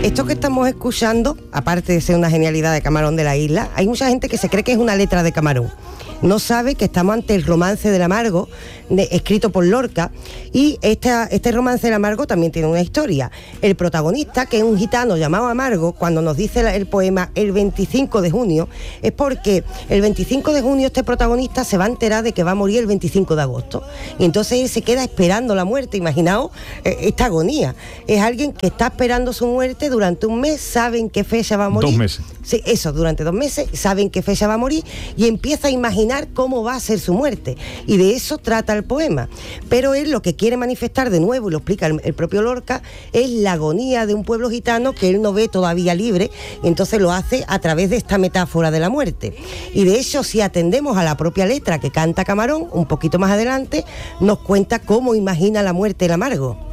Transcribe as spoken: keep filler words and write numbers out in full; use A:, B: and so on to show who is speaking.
A: Esto que estamos escuchando, aparte de ser una genialidad de Camarón de la Isla, hay mucha gente que se cree que es una letra de Camarón. No sabe que estamos ante el romance del amargo, de, escrito por Lorca, y esta, este romance del amargo también tiene una historia. El protagonista, que es un gitano llamado Amargo, cuando nos dice el, el poema el veinticinco de junio, es porque el veinticinco de junio este protagonista se va a enterar de que va a morir el veinticinco de agosto. Y entonces él se queda esperando la muerte. Imaginaos eh, esta agonía. Es alguien que está esperando su muerte durante un mes, sabe en qué fecha va a morir.
B: Dos meses.
A: Sí, eso, durante dos meses, saben qué fecha va a morir y empieza a imaginar cómo va a ser su muerte. Y de eso trata el poema. Pero él lo que quiere manifestar de nuevo, y lo explica el, el propio Lorca, es la agonía de un pueblo gitano que él no ve todavía libre, y entonces lo hace a través de esta metáfora de la muerte. Y de hecho, si atendemos a la propia letra que canta Camarón, un poquito más adelante, nos cuenta cómo imagina la muerte el amargo.